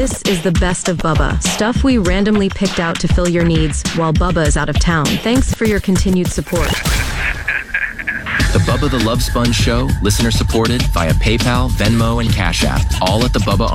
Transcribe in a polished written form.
This is the best of Bubba. Stuff we randomly picked out to fill your needs while Bubba is out of town. Thanks for your continued support. The Bubba the Love Sponge Show, listener supported via PayPal, Venmo, and Cash App. All at the Bubba